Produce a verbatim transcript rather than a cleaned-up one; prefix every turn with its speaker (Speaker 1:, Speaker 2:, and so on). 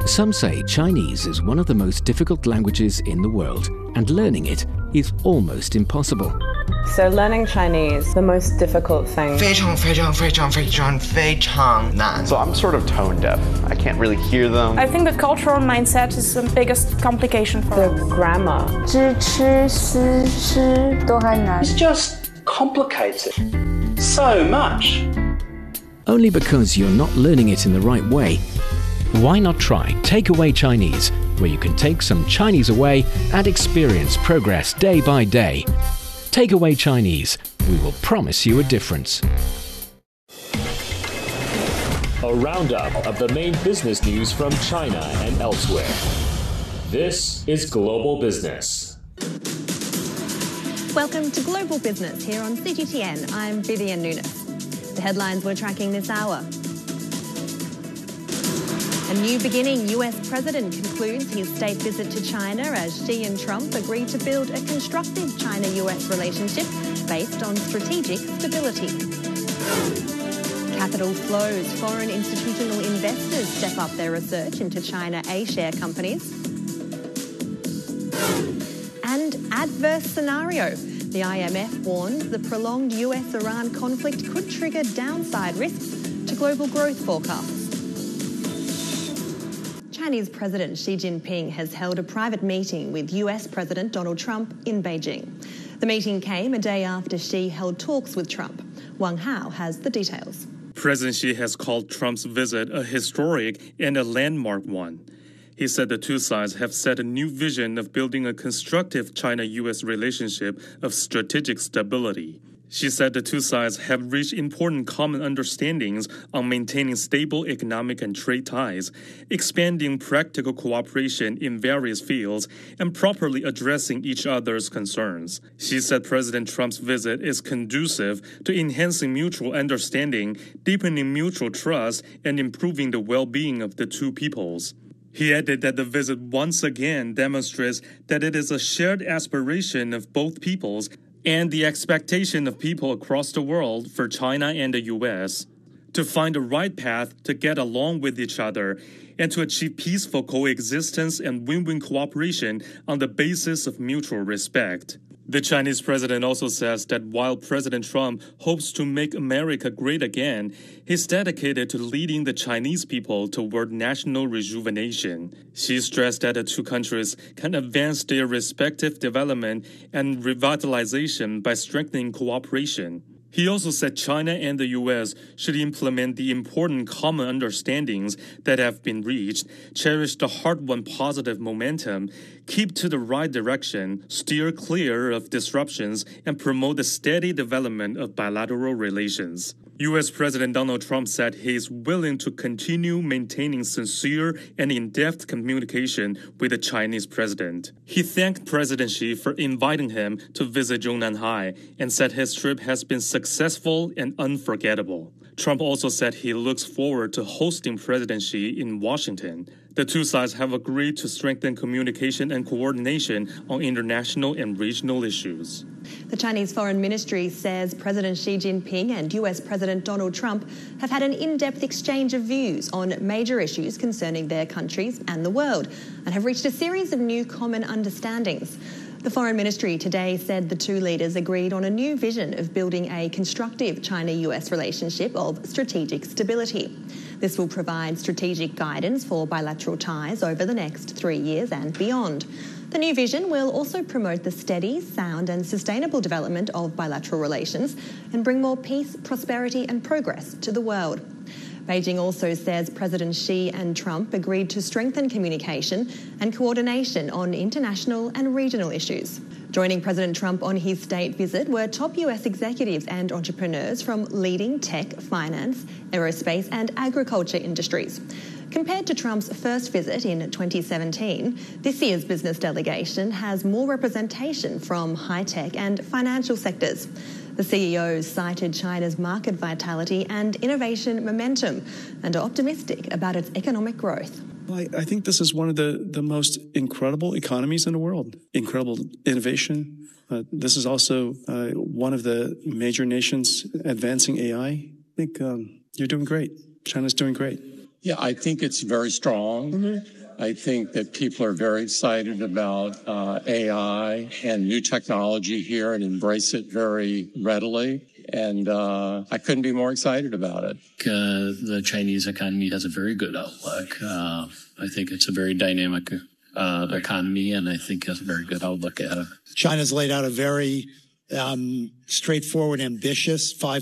Speaker 1: Some say Chinese is one of the most difficult languages in the world, and learning it is almost impossible.
Speaker 2: So learning Chinese, the most difficult thing.
Speaker 3: 非常非常非常非常非常难.
Speaker 4: So I'm sort of tone deaf. I can't really hear them.
Speaker 5: I think the cultural mindset is the biggest complication for
Speaker 2: The
Speaker 5: us.
Speaker 2: grammar.
Speaker 6: 知吃思诗都很难.
Speaker 7: It's just complicated so much.
Speaker 1: Only because you're not learning it in the right way. Why not try Takeaway Chinese, where you can take some Chinese away and experience progress day by day. Takeaway Chinese, we will promise you a difference.
Speaker 8: A roundup of the main business news from China and elsewhere. This is Global Business.
Speaker 9: Welcome to Global Business here on C G T N. I'm Vivian Nunes. The headlines we're tracking this hour. A new beginning. U S President concludes his state visit to China as Xi and Trump agree to build a constructive China-U S relationship based on strategic stability. Capital flows. Foreign institutional investors step up their research into China A-share companies. And adverse scenario. The I M F warns the prolonged U S-Iran conflict could trigger downside risks to global growth forecasts. Chinese President Xi Jinping has held a private meeting with U S President Donald Trump in Beijing. The meeting came a day after Xi held talks with Trump. Wang Hao has the details.
Speaker 10: President Xi has called Trump's visit a historic and a landmark one. He said the two sides have set a new vision of building a constructive China-U S relationship of strategic stability. She said the two sides have reached important common understandings on maintaining stable economic and trade ties, expanding practical cooperation in various fields, and properly addressing each other's concerns. She said President Trump's visit is conducive to enhancing mutual understanding, deepening mutual trust, and improving the well-being of the two peoples. He added that the visit once again demonstrates that it is a shared aspiration of both peoples and the expectation of people across the world for China and the U S to find the right path to get along with each other and to achieve peaceful coexistence and win-win cooperation on the basis of mutual respect. The Chinese president also says that while President Trump hopes to make America great again, he's dedicated to leading the Chinese people toward national rejuvenation. She stressed that the two countries can advance their respective development and revitalization by strengthening cooperation. He also said China and the U S should implement the important common understandings that have been reached, cherish the hard-won positive momentum, keep to the right direction, steer clear of disruptions, and promote the steady development of bilateral relations. U S President Donald Trump said he is willing to continue maintaining sincere and in-depth communication with the Chinese president. He thanked President Xi for inviting him to visit Zhongnanhai and said his trip has been successful and unforgettable. Trump also said he looks forward to hosting President Xi in Washington. The two sides have agreed to strengthen communication and coordination on international and regional issues.
Speaker 9: The Chinese Foreign Ministry says President Xi Jinping and U S President Donald Trump have had an in-depth exchange of views on major issues concerning their countries and the world and have reached a series of new common understandings. The Foreign Ministry today said the two leaders agreed on a new vision of building a constructive China-U S relationship of strategic stability. This will provide strategic guidance for bilateral ties over the next three years and beyond. The new vision will also promote the steady, sound and sustainable development of bilateral relations and bring more peace, prosperity and progress to the world. Beijing also says President Xi and Trump agreed to strengthen communication and coordination on international and regional issues. Joining President Trump on his state visit were top U S executives and entrepreneurs from leading tech, finance, aerospace and agriculture industries. Compared to Trump's first visit in twenty seventeen, this year's business delegation has more representation from high-tech and financial sectors. The C E Os cited China's market vitality and innovation momentum and are optimistic about its economic growth.
Speaker 11: I, I think this is one of the, the most incredible economies in the world. Incredible innovation. Uh, this is also uh, one of the major nations advancing A I. I think um, you're doing great. China's doing great.
Speaker 12: Yeah, I think it's very strong. Mm-hmm. I think that people are very excited about uh, A I and new technology here and embrace it very readily. And uh, I couldn't be more excited about it.
Speaker 13: Uh, the Chinese economy has a very good outlook. Uh, I think it's a very dynamic uh, economy, and I think has a very good outlook at it.
Speaker 14: China's laid out a very um, straightforward, ambitious five